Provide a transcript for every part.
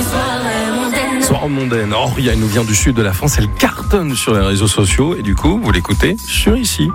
Soirée mondaine. Auria nous vient du sud de la France, elle cartonne sur les réseaux sociaux et du coup, vous l'écoutez sur Ici.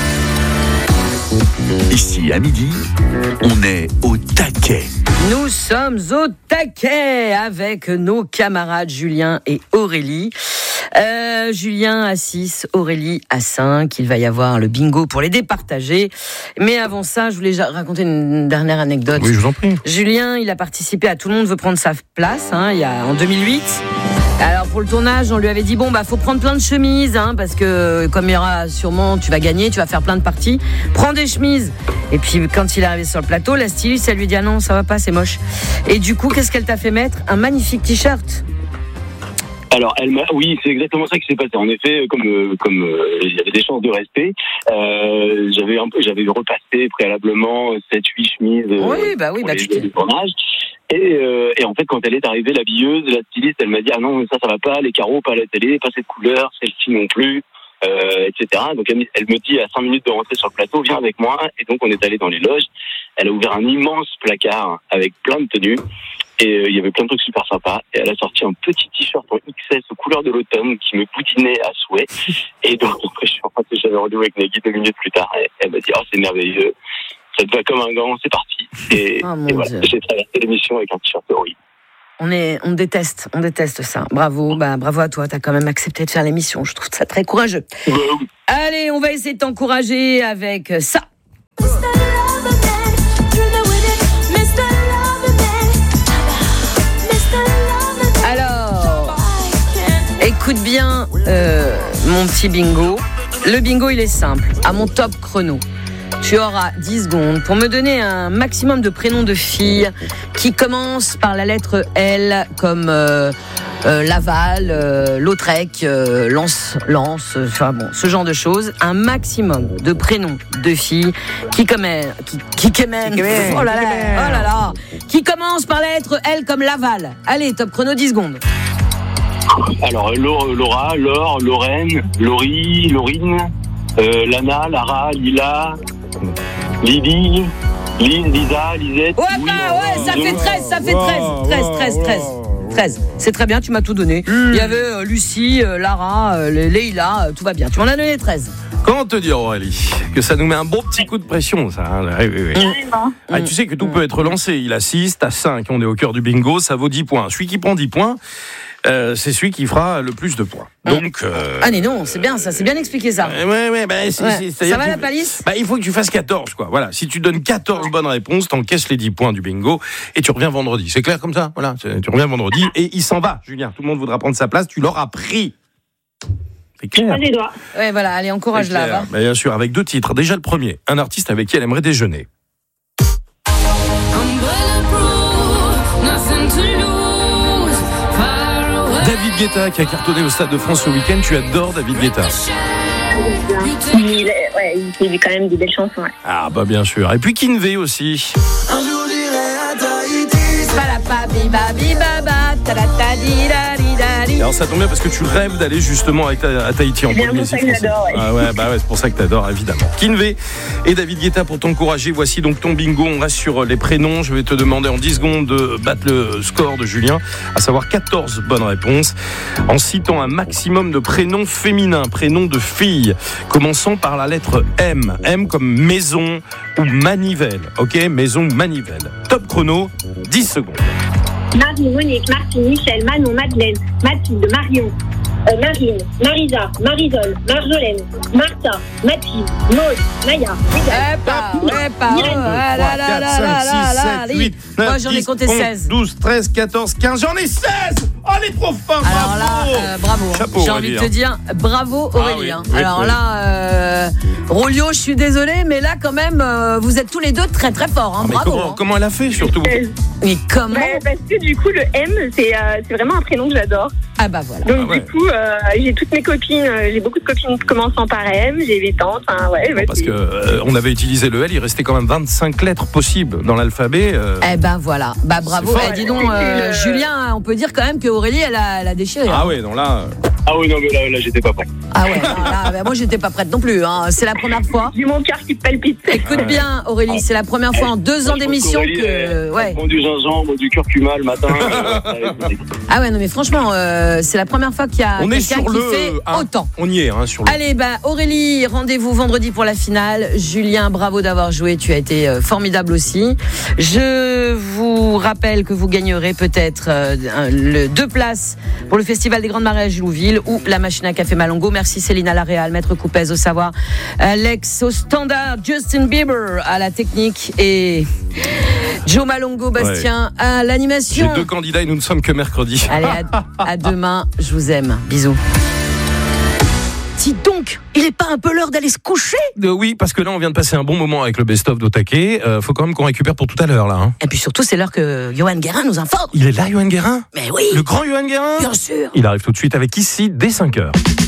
Ici, à midi, on est au taquet. Nous sommes au taquet avec nos camarades Julien et Aurélie. Julien à 6, Aurélie à 5. Il va y avoir le bingo pour les départager. Mais avant ça, je voulais raconter une dernière anecdote. Oui, je vous en prie. Julien, il a participé à Tout le monde veut prendre sa place, en 2008. Alors pour le tournage, on lui avait dit faut prendre plein de chemises, parce que comme il y aura sûrement, tu vas gagner, tu vas faire plein de parties, prends des chemises. Et puis quand il est arrivé sur le plateau, la styliste, elle lui dit non, ça va pas, c'est moche. Et du coup, qu'est-ce qu'elle t'a fait mettre ? Un magnifique t-shirt. Alors, oui, c'est exactement ça qui s'est passé. En effet, comme il y avait des chances de rester, j'avais repassé préalablement 7-8 chemises. Pour les tournages. Et en fait, quand elle est arrivée, l'habilleuse, la styliste, elle m'a dit non, ça va pas, les carreaux pas à la télé, pas cette couleur, celle-ci non plus, etc. Donc elle me dit à 5 minutes de rentrer sur le plateau, viens avec moi. Et donc on est allé dans les loges. Elle a ouvert un immense placard avec plein de tenues. Et il y avait plein de trucs super sympas. Et elle a sorti un petit t-shirt en XS aux couleurs de l'automne qui me boudinait à souhait. Et donc, j'avais rendez-vous avec Nagui 2 minutes plus tard. Et elle m'a dit c'est merveilleux. Ça te va comme un gant, c'est parti. Et voilà, j'ai traversé l'émission avec un t-shirt horrible. On déteste ça. Bravo à toi, t'as quand même accepté de faire l'émission. Je trouve ça très courageux. Oui. Allez, on va essayer de t'encourager avec ça. Alors, écoute bien mon petit bingo. Le bingo, il est simple. À mon top chrono, tu auras 10 secondes pour me donner un maximum de prénoms de filles qui commencent par la lettre L, comme Laval, Lautrec, Lance, ce genre de choses. Un maximum de prénoms de filles qui commencent par la lettre L comme Laval. Allez, top chrono, 10 secondes. Alors, Laura, Laure, Lorraine, Laurie, Laurine, Lana, Lara, Lila, Lydie, Lise, Lisa, Lisette. Ça fait 13. C'est très bien, tu m'as tout donné. Il y avait Lucie, Lara, Leïla, tout va bien. Tu m'en as donné 13. Comment te dire, Aurélie, que ça nous met un bon petit coup de pression, ça. Oui. Tu sais que tout peut être lancé. Il a 6, t'as 5, on est au cœur du bingo, ça vaut 10 points. Celui qui prend 10 points, c'est celui qui fera le plus de points. Donc, non, c'est bien ça, c'est bien expliqué ça. Ça va la palisse ? Il faut que tu fasses 14, quoi. Voilà, si tu donnes 14 bonnes réponses, t'encaisses les 10 points du bingo et tu reviens vendredi. C'est clair comme ça ? Voilà, tu reviens vendredi et il s'en va, Julien. Tout le monde voudra prendre sa place, tu l'auras pris. C'est clair. Les doigts. Ouais, voilà, allez, encourage-la. Va. Bien sûr, avec 2 titres. Déjà le premier, un artiste avec qui elle aimerait déjeuner. David Guetta qui a cartonné au Stade de France ce week-end. Tu adores David Guetta. Il fait quand même des belles chansons. Ouais. Ah bien sûr. Et puis Kinvé aussi. Un jour j'irai à Tahiti. Alors ça tombe bien parce que tu rêves d'aller justement à Tahiti en Polynésie française. C'est pour ça que t'adores évidemment. Kinvé et David Guetta pour t'encourager. Voici donc ton bingo. On reste sur les prénoms. Je vais te demander en 10 secondes de battre le score de Julien, à savoir 14 bonnes réponses en citant un maximum de prénoms féminins, prénoms de filles, commençant par la lettre M. M comme maison ou manivelle. Ok, maison ou manivelle. Top chrono, 10 secondes. Marie, Monique, Martine, Michel, Manon, Madeleine, Mathilde, Marion, Marine, Marisa, Marisol, Marjolaine, Martha, Mathilde, Maud, Naya, Moi j'en ai compté 16. 12, 13, 14, 15, j'en ai 16. Oh, elle est trop forte. Alors là, bravo. Chapeau, j'ai envie de te dire bravo Aurélie. Là, Rolio, je suis désolée, mais là quand même, vous êtes tous les deux très très forts. Bravo. Comment elle a fait surtout? Mais comment? Parce que du coup, le M, c'est vraiment un prénom que j'adore. Voilà. Donc du coup, j'ai toutes mes copines, j'ai beaucoup de copines commençant par M, j'ai mes tantes. Parce que on avait utilisé le L, il restait quand même 25 lettres possibles dans l'alphabet. Voilà. Bravo. Dis donc, Julien, on peut dire quand même que Aurélie, elle a déchiré. Non là. Ah oui, non, mais là, j'étais pas prête. Ah ouais, non, moi, j'étais pas prête non plus. Hein. C'est la première fois. J'ai mon cœur qui palpite. Écoute bien, Aurélie, c'est la première fois en 2 ans d'émission que. Ouais. Du gingembre, du curcuma le matin. Ah ouais, non, mais franchement, c'est la première fois qu'il y a quelqu'un qui fait autant. On y est, hein, sur le. Allez, Aurélie, rendez-vous vendredi pour la finale. Julien, bravo d'avoir joué. Tu as été formidable aussi. Je vous rappelle que vous gagnerez peut-être 2 places pour le Festival des Grandes Marées à Gilouville ou la machine à café Malongo. Merci Céline à la Réal, Maître Coupez au savoir, Alex au standard, Justin Bieber à la technique et Joe Malongo, Bastien à l'animation. J'ai 2 candidats et nous ne sommes que mercredi. Allez, à demain. Je vous aime. Bisous. Dis donc, il n'est pas un peu l'heure d'aller se coucher ? Oui, parce que là, on vient de passer un bon moment avec le best-of d'Otake. Faut quand même qu'on récupère pour tout à l'heure, là. Hein. Et puis surtout, c'est l'heure que Johan Guérin nous informe. Il est là, Johan Guérin ? Mais oui. Le grand Johan Guérin ? Bien sûr. Il arrive tout de suite avec Ici, dès 5h.